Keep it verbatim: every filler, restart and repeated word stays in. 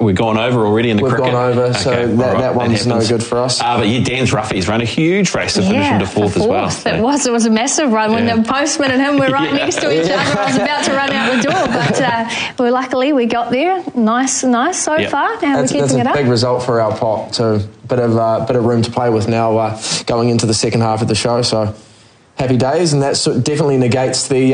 we've gone over already in the We've cricket. gone over, so okay, that, right, that one's that no good for us. Uh, but yeah, Dan's Roughies ran a huge race to finish yeah, into fourth, fourth as well. So. It was. It was a massive run. Yeah. When the postman and him were right Yeah. next to each Yeah. other, I was about to run out the door. But uh, well, luckily we got there. Nice, nice so Yeah. far. Now That's, we're that's keeping a it up. big result for our pot too. Bit of uh, bit of room to play with now uh, going into the second half of the show. So happy days, and that sort- definitely negates the.